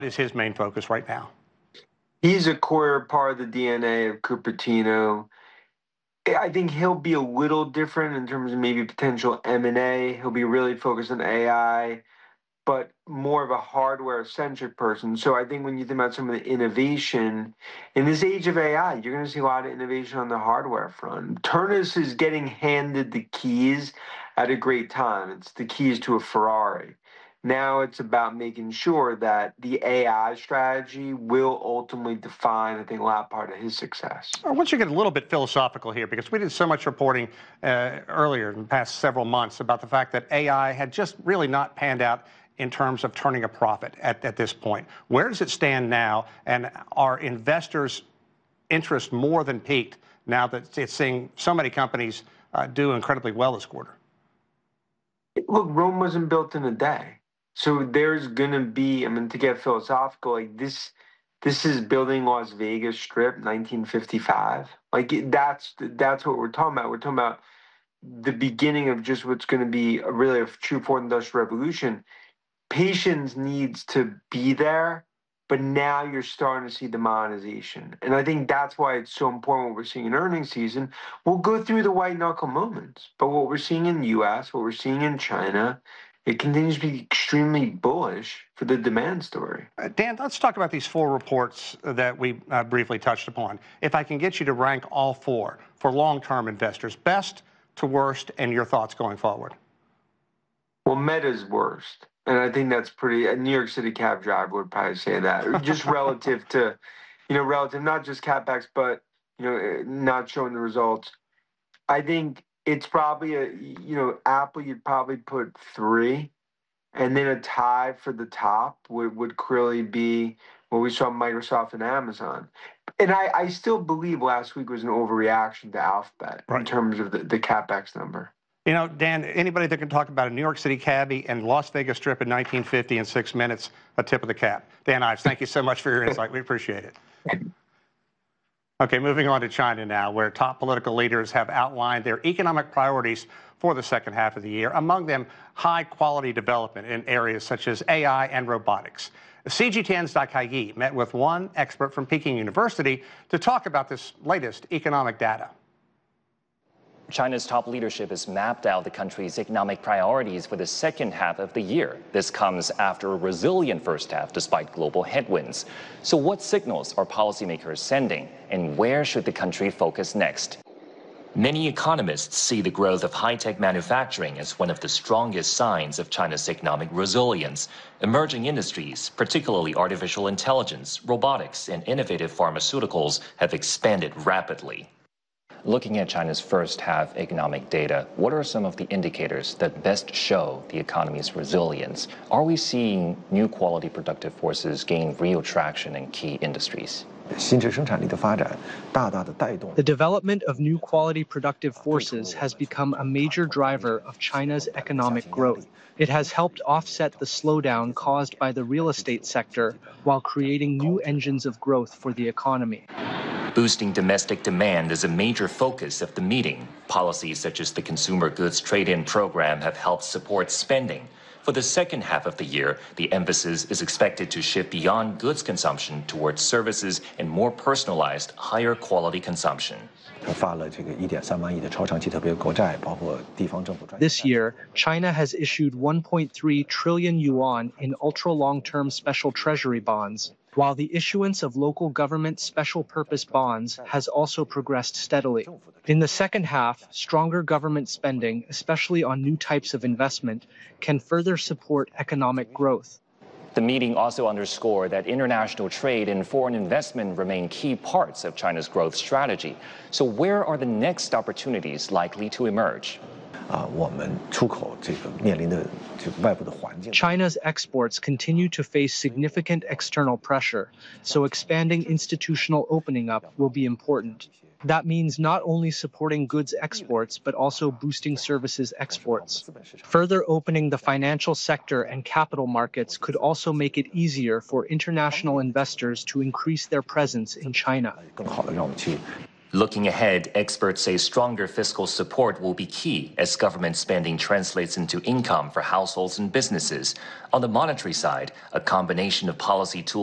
is his main focus right now? He's a core part of the DNA of Cupertino. I think he'll be a little different in terms of maybe potential M&A. He'll be really focused on AI, but more of a hardware-centric person. So I think when you think about some of the innovation, in this age of AI, you're going to see a lot of innovation on the hardware front. Turnus is getting handed the keys at a great time. It's the keys to a Ferrari. Now it's about making sure that the AI strategy will ultimately define, I think, a lot part of his success. I want you to get a little bit philosophical here, because we did so much reporting earlier in the past several months about the fact that AI had just really not panned out in terms of turning a profit at this point. Where does it stand now, and are investors' interest more than peaked now that it's seeing so many companies do incredibly well this quarter? Look, Rome wasn't built in a day. So there's going to be, I mean, to get philosophical, like this is building Las Vegas Strip 1955. Like that's what we're talking about. We're talking about the beginning of just what's going to be really a true fourth industrial revolution. Patience needs to be there, but now you're starting to see the monetization. And I think that's why it's so important what we're seeing in earnings season. We'll go through the white knuckle moments, but what we're seeing in the US, what we're seeing in China, it continues to be extremely bullish for the demand story. Dan, let's talk about these 4 reports that we briefly touched upon. If I can get you to rank all 4 for long-term investors, best to worst, and your thoughts going forward. Well, Meta's worst. And I think that's pretty, a New York City cab driver would probably say that, just relative to, relative, not just CapEx, but, not showing the results. I think it's probably Apple, you'd probably put 3, and then a tie for the top would clearly be what we saw Microsoft and Amazon. And I still believe last week was an overreaction to Alphabet in terms of the CapEx number. Dan, anybody that can talk about a New York City cabbie and Las Vegas Strip in 1950 in 6 minutes, a tip of the cap. Dan Ives, thank you so much for your insight. We appreciate it. Okay, moving on to China now, where top political leaders have outlined their economic priorities for the second half of the year, among them high-quality development in areas such as AI and robotics. CGTN's Dai Kai-Yi met with one expert from Peking University to talk about this latest economic data. China's top leadership has mapped out the country's economic priorities for the second half of the year. This comes after a resilient first half despite global headwinds. So what signals are policymakers sending, and where should the country focus next? Many economists see the growth of high-tech manufacturing as one of the strongest signs of China's economic resilience. Emerging industries, particularly artificial intelligence, robotics, and innovative pharmaceuticals, have expanded rapidly. Looking at China's first half economic data, what are some of the indicators that best show the economy's resilience? Are we seeing new quality productive forces gain real traction in key industries? The development of new quality productive forces has become a major driver of China's economic growth. It has helped offset the slowdown caused by the real estate sector while creating new engines of growth for the economy. Boosting domestic demand is a major focus of the meeting. Policies such as the Consumer Goods Trade-in Program have helped support spending. For the second half of the year, the emphasis is expected to shift beyond goods consumption towards services and more personalized, higher quality consumption. This year, China has issued 1.3 trillion yuan in ultra-long-term special treasury bonds, while the issuance of local government special purpose bonds has also progressed steadily. In the second half, stronger government spending, especially on new types of investment, can further support economic growth. The meeting also underscored that international trade and foreign investment remain key parts of China's growth strategy. So where are the next opportunities likely to emerge? China's exports continue to face significant external pressure, so expanding institutional opening up will be important. That means not only supporting goods exports, but also boosting services exports. Further opening the financial sector and capital markets could also make it easier for international investors to increase their presence in China. Looking ahead, experts say stronger fiscal support will be key as government spending translates into income for households and businesses. On the monetary side, a combination of policy tools